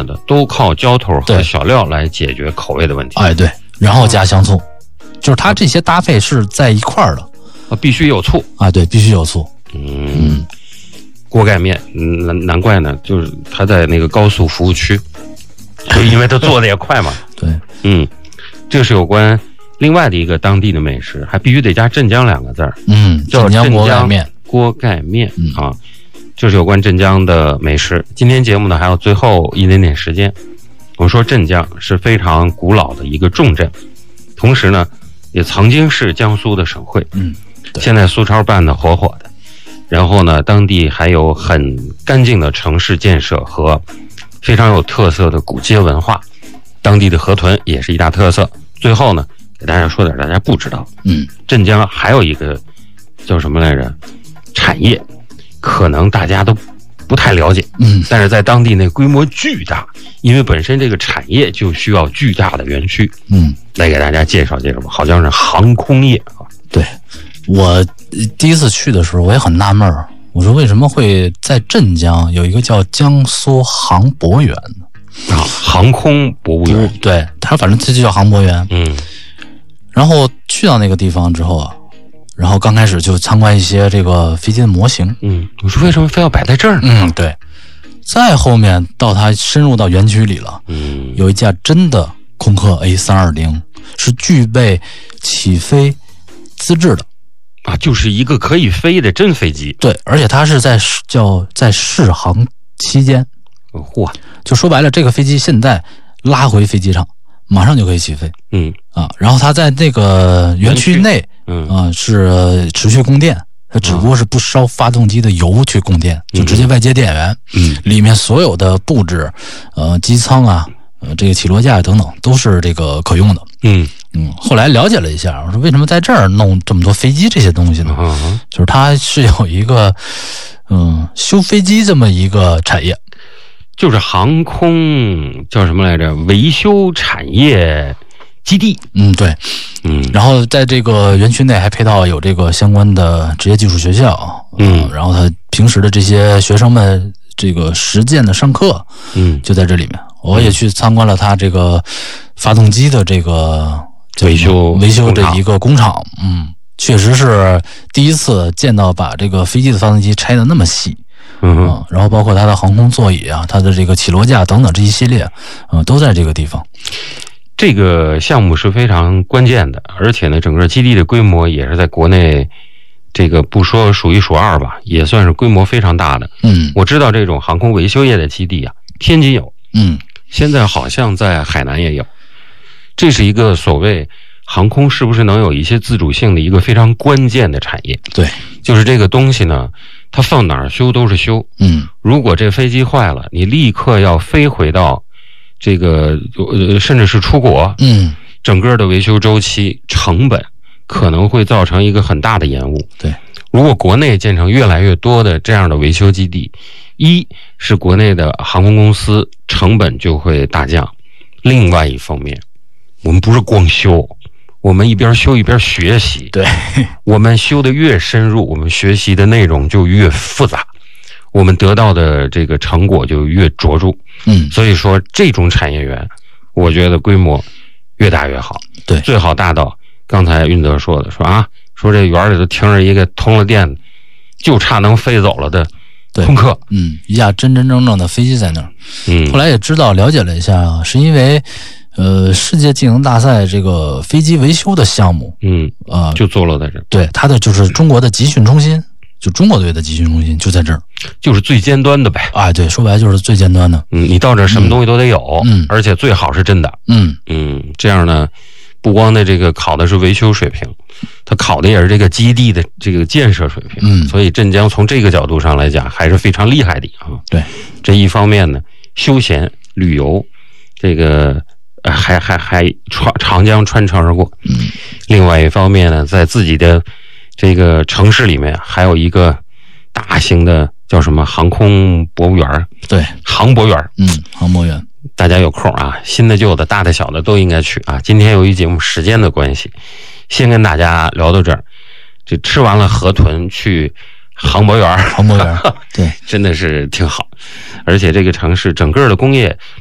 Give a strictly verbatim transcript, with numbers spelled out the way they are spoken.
了的都靠浇头和小料来解决口味的问题。 哎，对，然后加香醋，就是它这些搭配是在一块儿的啊，必须有醋啊，对，必须有醋。 嗯，嗯锅盖面，难难怪呢，就是它在那个高速服务区，就因为它做的也快嘛。 对， 嗯，这是有关另外的一个当地的美食，还必须得加镇江两个字儿， 嗯， 叫镇江锅盖面。 锅盖面、 嗯、 啊，就是有关镇江的美食。今天节目呢还有最后一点点时间，我们说镇江是非常古老的一个重镇，同时呢也曾经是江苏的省会， 嗯， 现在苏超办得火火的。然后呢，当地还有很干净的城市建设和非常有特色的古街文化，当地的河豚也是一大特色。最后呢，给大家说点大家不知道， 嗯， 镇江还有一个叫什么来着？产业可能大家都不太了解， 嗯， 但是在当地那规模巨大，因为本身这个产业就需要巨大的园区， 嗯， 来给大家介绍介绍吧。好像是航空业啊。 对，我第一次去的时候我也很纳闷儿，我说为什么会在镇江有一个叫江苏航博园呢？ 啊，航空博物园， 对，它反正这就叫航博园。 嗯， 然后去到那个地方之后啊。然后刚开始就参观一些这个飞机的模型， 嗯，我说为什么非要摆在这儿呢？ 嗯，对。再后面到它深入到园区里了， 嗯， 有一架真的空客 A 三二零，是具备起飞资质的啊，就是一个可以飞的真飞机。 对，而且它是在叫在试航期间， 嚯、哦， 就说白了，这个飞机现在拉回飞机场，马上就可以起飞。 嗯啊，然后它在那个园区内。 嗯啊，是持续供电，它只不过是不烧发动机的油去供电， 嗯、 就直接外接电源。 嗯， 里面所有的布置，呃，机舱啊，呃，这个起落架等等都是这个可用的。 嗯嗯，后来了解了一下，我说为什么在这儿弄这么多飞机这些东西呢？ 嗯、 就是它是有一个嗯修飞机这么一个产业， 就是航空叫什么来着？维修产业基地。 嗯，对。 嗯， 然后在这个园区内还配套有这个相关的职业技术学校， 嗯， 然后他平时的这些学生们这个实践的上课， 嗯， 就在这里面。我也去参观了他这个发动机的这个维修维修的一个工厂，嗯，确实是第一次见到把这个飞机的发动机拆得那么细。 嗯, 嗯，然后包括它的航空座椅啊，它的这个起落架等等这一系列，嗯，都在这个地方。 这个项目是非常关键的，而且呢，整个基地的规模也是在国内，这个不说数一数二吧，也算是规模非常大的。 嗯， 我知道这种航空维修业的基地啊，天津有， 嗯， 现在好像在海南也有。这是一个所谓航空是不是能有一些自主性的一个非常关键的产业。 对， 就是这个东西呢，它放哪儿修都是修。 嗯， 如果这飞机坏了，你立刻要飞回到。这个呃，甚至是出国， 嗯， 整个的维修周期成本可能会造成一个很大的延误。 对， 如果国内建成越来越多的这样的维修基地，一是国内的航空公司成本就会大降，另外一方面，我们不是光修，我们一边修一边学习。 对， 我们修的越深入，我们学习的内容就越复杂。我们得到的这个成果就越卓著， 嗯， 所以说这种产业园，我觉得规模越大越好， 对， 最好大到刚才运泽说的，说啊，说这园里头停着一个通了电，就差能飞走了的空客， 嗯，一架真真正正的飞机在那儿， 嗯， 后来也知道了解了一下，是因为呃世界技能大赛这个飞机维修的项目， 嗯， 呃， 就坐落在这儿， 对，它的就是中国的集训中心。就中国队的集训中心就在这儿， 就是最尖端的呗。 哎，对，说白了就是最尖端的。 嗯，你到这儿什么东西都得有， 嗯， 而且最好是真的。 嗯嗯，这样呢，不光的这个考的是维修水平，它考的也是这个基地的这个建设水平。 嗯， 所以镇江从这个角度上来讲还是非常厉害的啊。 对， 这一方面呢，休闲旅游，这个呃还还还长长江穿城而过。 嗯， 另外一方面呢，在自己的这个城市里面还有一个大型的叫什么航空博物园， 对， 航博园， 嗯，航博园， 大家有空啊，新的旧的大的小的都应该去啊。今天由于节目时间的关系，先跟大家聊到这儿。这吃完了河豚，去航博园， 航博园，对， 真的是挺好。而且这个城市整个的工业